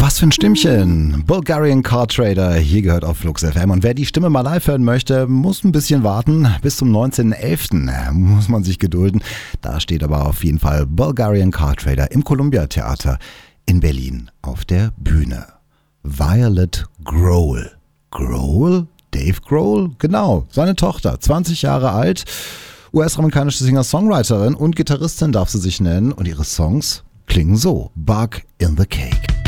Was für ein Stimmchen. Bulgarian Car Trader, hier gehört auf Flux FM. Und wer die Stimme mal live hören möchte, muss ein bisschen warten. Bis zum 19.11. muss man sich gedulden. Da steht aber auf jeden Fall Bulgarian Car Trader im Columbia Theater in Berlin auf der Bühne. Violet Grohl. Grohl? Dave Grohl? Genau, seine Tochter, 20 Jahre alt. US-amerikanische Singer-Songwriterin und Gitarristin darf sie sich nennen. Und ihre Songs klingen so. Bug in the Cake.